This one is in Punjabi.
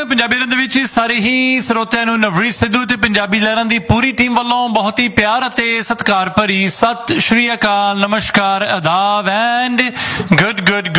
ਪੰਜਾਬੀ ਲਹਿਰਾਂ ਦੇ ਵਿੱਚ ਸਾਰੇ ਹੀ ਸਰੋਤਿਆਂ ਨੂੰ ਨਵਰੀਤ ਸਿੱਧੂ ਤੇ ਪੰਜਾਬੀ ਲਹਿਰਾਂ ਦੀ ਪੂਰੀ ਟੀਮ ਵੱਲੋਂ ਬਹੁਤ ਹੀ ਪਿਆਰ ਅਤੇ ਸਤਿਕਾਰ ਭਰੀ ਸਤਿ ਸ਼੍ਰੀ ਅਕਾਲ, ਨਮਸਕਾਰ, ਆਦਾਬ ਐਂਡ ਗੁੱਡ